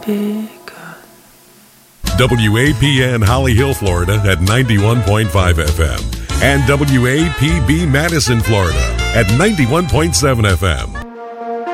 begun. WAPN Holly Hill, Florida at 91.5 FM and WAPB Madison, Florida at 91.7 FM.